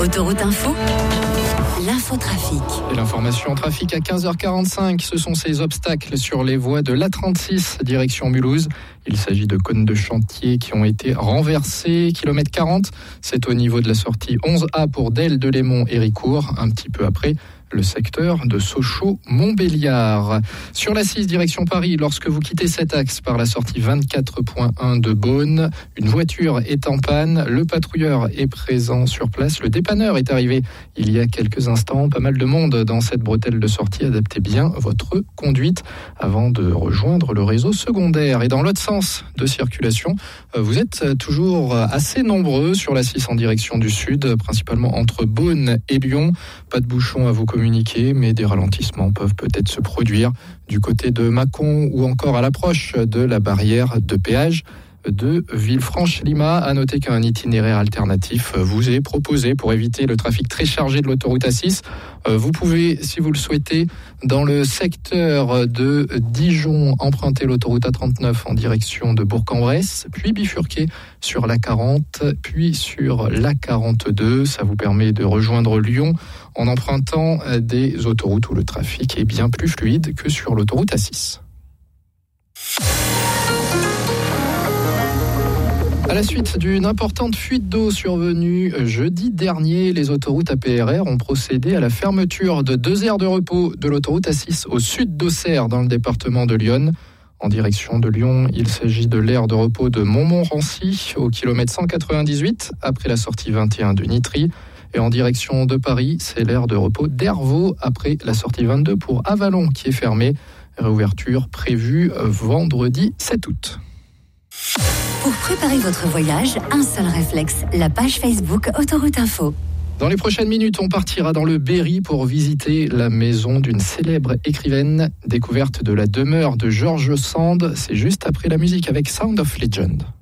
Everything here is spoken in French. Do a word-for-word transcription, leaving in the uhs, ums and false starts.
Autoroute Info, l'infotrafic. Et l'information en trafic à quinze heures quarante-cinq, ce sont ces obstacles sur les voies de l'A trente-six direction Mulhouse. Il s'agit de cônes de chantier qui ont été renversés. Kilomètre quarante, c'est au niveau de la sortie onze A pour Delle de Lémont et Ricourt, un petit peu après le secteur de Sochaux-Montbéliard. Sur la six direction Paris, lorsque vous quittez cet axe par la sortie vingt-quatre point un de Beaune, une voiture est en panne, le patrouilleur est présent sur place, le dépanneur est arrivé il y a quelques instants. Pas mal de monde dans cette bretelle de sortie, adaptez bien votre conduite avant de rejoindre le réseau secondaire. Et dans l'autre sens de circulation, vous êtes toujours assez nombreux sur la six en direction du sud, principalement entre Beaune et Lyon. Pas de bouchons à vous communiquer, mais des ralentissements peuvent peut-être se produire du côté de Mâcon ou encore à l'approche de la barrière de péage de Villefranche-Lima. À noter qu'un itinéraire alternatif vous est proposé pour éviter le trafic très chargé de l'autoroute A six. Vous pouvez, si vous le souhaitez, dans le secteur de Dijon, emprunter l'autoroute A trente-neuf en direction de Bourg-en-Bresse, puis bifurquer sur l'A quarante, puis sur l'A quarante-deux. Ça vous permet de rejoindre Lyon en empruntant des autoroutes où le trafic est bien plus fluide que sur l'autoroute A six. À la suite d'une importante fuite d'eau survenue jeudi dernier, les autoroutes A P R R ont procédé à la fermeture de deux aires de repos de l'autoroute A six au sud d'Auxerre dans le département de l'Yonne. En direction de Lyon, il s'agit de l'aire de repos de Montmorency au kilomètre cent quatre-vingt-dix-huit après la sortie vingt et un de Nitry. Et en direction de Paris, c'est l'aire de repos d'Hervaux après la sortie vingt-deux pour Avallon qui est fermée. Réouverture prévue vendredi sept août. Pour préparer votre voyage, un seul réflexe, la page Facebook Autoroute Info. Dans les prochaines minutes, on partira dans le Berry pour visiter la maison d'une célèbre écrivaine. Découverte de la demeure de George Sand, c'est juste après la musique avec Sound of Legend.